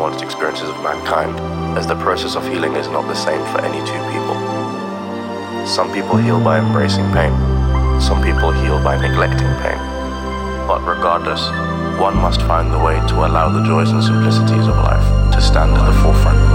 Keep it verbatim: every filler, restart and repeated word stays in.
nuanced experiences of mankind, as the process of healing is not the same for any two people. Some people heal by embracing pain, some people heal by neglecting pain. But regardless, one must find the way to allow the joys and simplicities of life to stand at the forefront.